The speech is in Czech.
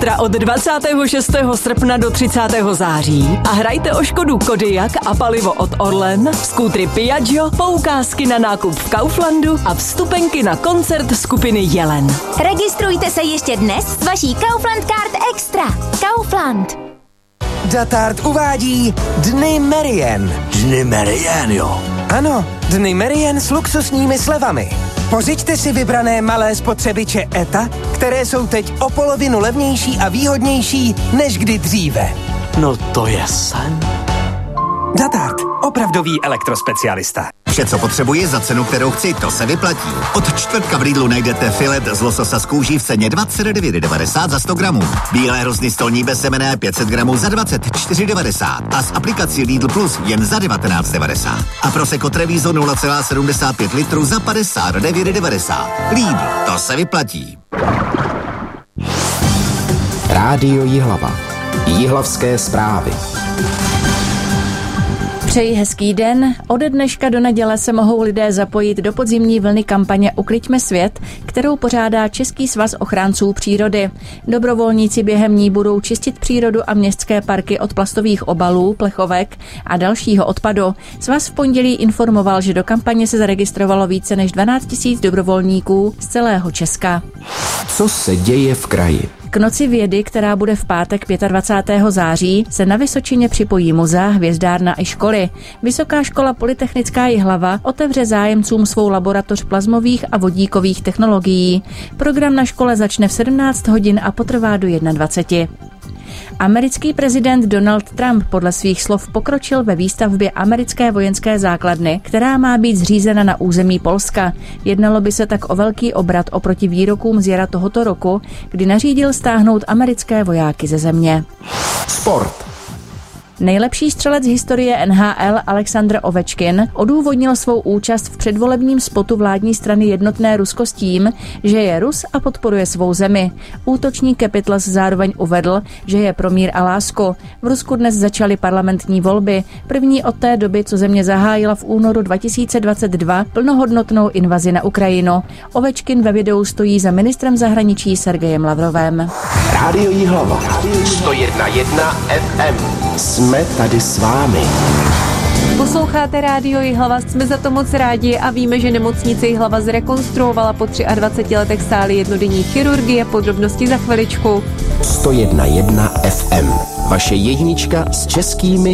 Extra od 26. srpna do 30. září a hrajte o Škodu Kodiaq a palivo od Orlen, skútry Piaggio, poukázky na nákup v Kauflandu a vstupenky na koncert skupiny Jelen. Registrujte se ještě dnes s vaší Kaufland Card Extra. Kaufland. Datart uvádí Dny Merian. Dny Merian, jo. Ano, Dny Merian s luxusními slevami. Pořiďte si vybrané malé spotřebiče ETA, které jsou teď o polovinu levnější a výhodnější než kdy dříve. No to je sen. Datart, opravdový elektrospecialista. Vše, co potřebuji za cenu, kterou chci, to se vyplatí. Od čtvrtka v Lidlu najdete filet z lososa z kůží v ceně 29,90 za 100 gramů. Bílé hrozny stolní bezsemenné 500 gramů za 24,90 a s aplikací Lidl Plus jen za 19,90. A Prosecco Treviso 0,75 litru za 59,90. Lidl, to se vyplatí. Rádio Jihlava. Jihlavské zprávy. Přeji hezký den. Ode dneška do neděle se mohou lidé zapojit do podzimní vlny kampaně Ukliďme svět, kterou pořádá Český svaz ochránců přírody. Dobrovolníci během ní budou čistit přírodu a městské parky od plastových obalů, plechovek a dalšího odpadu. Svaz v pondělí informoval, že do kampaně se zaregistrovalo více než 12 000 dobrovolníků z celého Česka. Co se děje v kraji? K Noci vědy, která bude v pátek 25. září, se na Vysočině připojí muzea, hvězdárna i školy. Vysoká škola Polytechnická Jihlava otevře zájemcům svou laboratoř plazmových a vodíkových technologií. Program na škole začne v 17 hodin a potrvá do 21. Americký prezident Donald Trump podle svých slov pokročil ve výstavbě americké vojenské základny, která má být zřízena na území Polska. Jednalo by se tak o velký obrat oproti výrokům z jara tohoto roku, kdy nařídil stáhnout americké vojáky ze země. Sport. Nejlepší střelec historie NHL Alexandr Ovečkin odůvodnil svou účast v předvolebním spotu vládní strany Jednotné Rusko s tím, že je Rus a podporuje svou zemi. Útočník Capitals zároveň uvedl, že je pro mír a lásku. V Rusku dnes začaly parlamentní volby, první od té doby, co země zahájila v únoru 2022 plnohodnotnou invazi na Ukrajinu. Ovečkin ve videu stojí za ministrem zahraničí Sergejem Lavrovem. Rádio Jihlava. 101,1 FM. Jsme tady s vámi. Posloucháte Rádio Jihlava, jsme za to moc rádi a víme, že nemocnice Jihlava zrekonstruovala po 23 letech sály jednodenní chirurgie. Podrobnosti za chviličku. 101,1 FM. Vaše jednička s českými